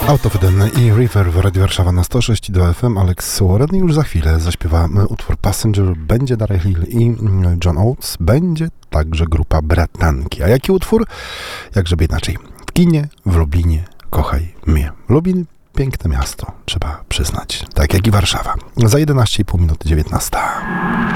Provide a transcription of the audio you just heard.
Out of Eden i River w Radiu Warszawa na 106,2 FM. Alex Warren i już za chwilę zaśpiewamy utwór Passenger, będzie Darren Hill i John Oates, będzie także grupa Bratanki. A jaki utwór? Jak żeby inaczej. W kinie, w Lublinie, kochaj mnie. Lublin, piękne miasto, trzeba przyznać. Tak jak i Warszawa. Za 11,5 minuty 19.